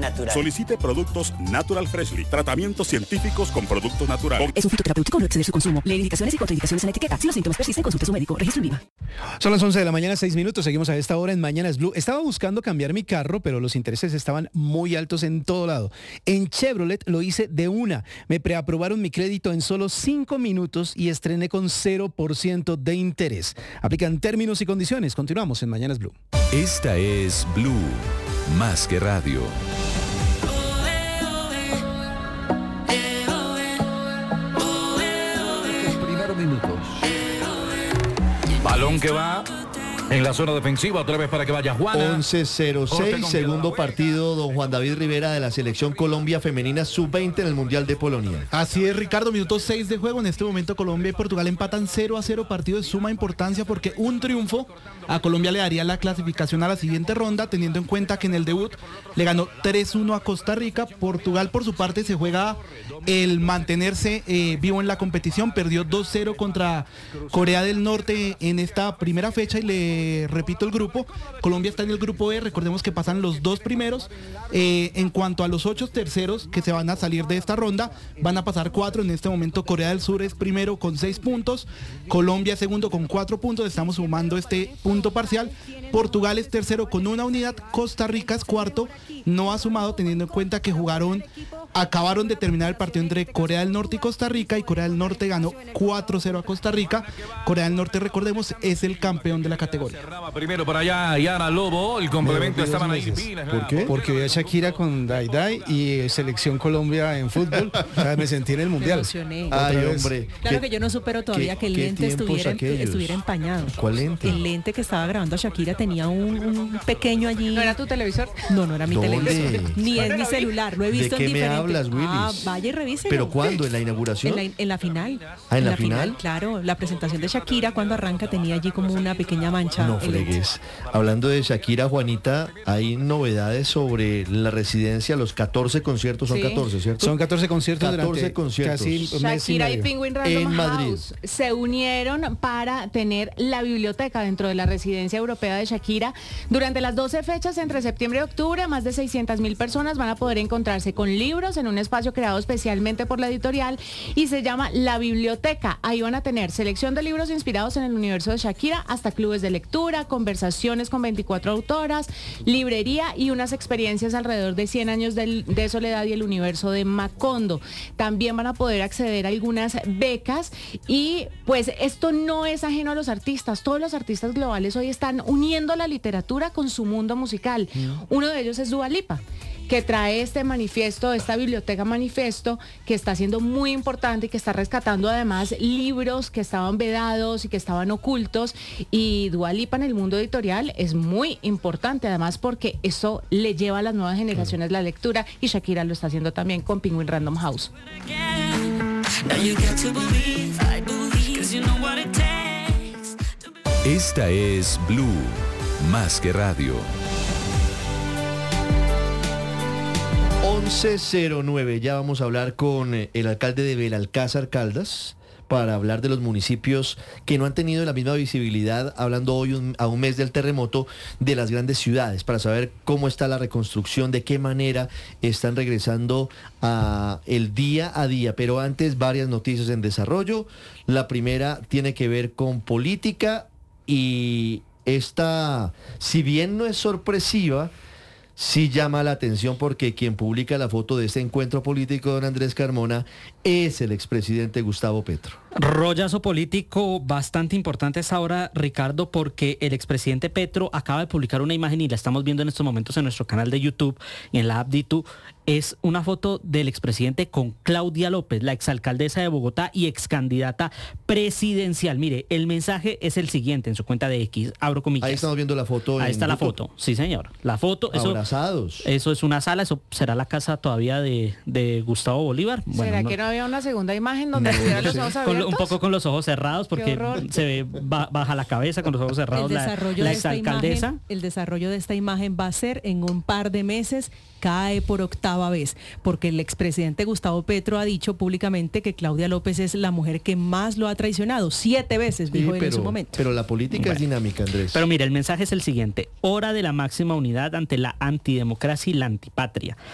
natural. Solicite productos Natural Freshly, tratamientos científicos con productos naturales. Es un fitoterapéutico, no exceder su consumo. Lee indicaciones y contraindicaciones en la etiqueta. Si los síntomas persisten, consulte a su médico. Registro en IVA. Son las 11 de la mañana, 6 minutos. Seguimos a esta hora en Mañanas Blue. Estaba buscando cambiar mi carro, pero los intereses estaban muy altos en todo lado. En Chevrolet lo hice de una. Me preaprobaron mi crédito en solo 5 minutos y estrené con 0% de interés. Aplican términos y condiciones. Continuamos en Mañanas Blue. Esta es Blue, más que radio. Primeros minutos. Balón que va en la zona defensiva, otra vez para que vaya Juana. 11-06, segundo partido, don Juan David Rivera, de la Selección Colombia Femenina Sub-20 en el Mundial de Polonia. Así es, Ricardo, minuto 6 de juego. En este momento Colombia y Portugal empatan 0-0, partido de suma importancia porque un triunfo a Colombia le daría la clasificación a la siguiente ronda, teniendo en cuenta que en el debut le ganó 3-1 a Costa Rica. Portugal, por su parte, se juega el mantenerse vivo en la competición. Perdió 2-0 contra Corea del Norte en esta primera fecha y le repito el grupo. Colombia está en el grupo E, recordemos que pasan los 2 primeros. En cuanto a los 8 terceros que se van a salir de esta ronda, van a pasar 4. En este momento Corea del Sur es primero con 6 puntos, Colombia segundo con 4 puntos, estamos sumando este punto parcial. Portugal es tercero con 1 unidad, Costa Rica es cuarto, no ha sumado, teniendo en cuenta que acabaron de terminar el partido entre Corea del Norte y Costa Rica, y Corea del Norte ganó 4-0 a Costa Rica. Corea del Norte, recordemos, es el campeón de la categoría. Primero para allá, Yara Lobo, el complemento estaban ahí. ¿Por qué? Porque vi a Shakira con Dai Dai y Selección Colombia en fútbol. O sea, me sentí en el Mundial. Me emocioné. Ay, hombre. Claro que yo no supero todavía que el lente estuviera empañado. ¿Cuál lente? El lente que estaba grabando a Shakira tenía un pequeño allí. ¿No era tu televisor? No era mi ¿Dónde? televisor. Ni es mi celular, lo he visto ¿De en qué me diferentes. hablas, Willis? Vaya y revíselo. ¿Pero cuándo? ¿En la inauguración? En la final. ¿En la final? Claro, la presentación de Shakira cuando arranca tenía allí como una pequeña mancha. No fregues. Hablando de Shakira, Juanita, hay novedades sobre la residencia, los 14 conciertos, son 14, ¿cierto? Son 14 conciertos 14 durante conciertos. casi un mes Shakira y Penguin Random en Madrid. House se unieron para tener la biblioteca dentro de la residencia europea de Shakira. Durante las 12 fechas entre septiembre y octubre, más de 600.000 personas van a poder encontrarse con libros en un espacio creado especialmente por la editorial y se llama La Biblioteca. Ahí van a tener selección de libros inspirados en el universo de Shakira, hasta clubes de lectura, conversaciones con 24 autoras, librería y unas experiencias alrededor de 100 años de soledad y el universo de Macondo. También van a poder acceder a algunas becas y pues esto no es ajeno a los artistas. Todos los artistas globales hoy están uniendo la literatura con su mundo musical. Uno de ellos es Dua Lipa, que trae este manifiesto, esta biblioteca manifiesto, que está siendo muy importante y que está rescatando además libros que estaban vedados y que estaban ocultos. Y Dua Lipa en el mundo editorial es muy importante, además porque eso le lleva a las nuevas generaciones la lectura, y Shakira lo está haciendo también con Penguin Random House. Esta es Blue, más que radio. 11:09, ya vamos a hablar con el alcalde de Belalcázar, Caldas, para hablar de los municipios que no han tenido la misma visibilidad, hablando hoy a un mes del terremoto, de las grandes ciudades, para saber cómo está la reconstrucción, de qué manera están regresando a el día a día. Pero antes, varias noticias en desarrollo. La primera tiene que ver con política, y esta, si bien no es sorpresiva, sí llama la atención, porque quien publica la foto de este encuentro político, don Andrés Carmona, es el expresidente Gustavo Petro. Rollazo político bastante importante a esta hora, Ricardo, porque el expresidente Petro acaba de publicar una imagen y la estamos viendo en estos momentos en nuestro canal de YouTube y en la app de YouTube. Es una foto del expresidente con Claudia López, la exalcaldesa de Bogotá y excandidata presidencial. Mire, el mensaje es el siguiente en su cuenta de X, abro comillas. Ahí estamos viendo la foto. Ahí está YouTube. la foto, sí señor. La foto, abrazados. Eso es una sala, eso será la casa todavía de Gustavo Bolívar. ¿Será bueno, que no había una segunda imagen donde estuviera los ojos abiertos? Un poco con los ojos cerrados, porque se ve baja la cabeza con los ojos cerrados la exalcaldesa. El desarrollo de esta imagen va a ser en un par de meses, cae por octava vez, porque el expresidente Gustavo Petro ha dicho públicamente que Claudia López es la mujer que más lo ha traicionado, 7 veces, dijo él en su momento. Pero la política es dinámica, Andrés. Pero mire, el mensaje es el siguiente: hora de la máxima unidad ante la antidemocracia y la antipatria.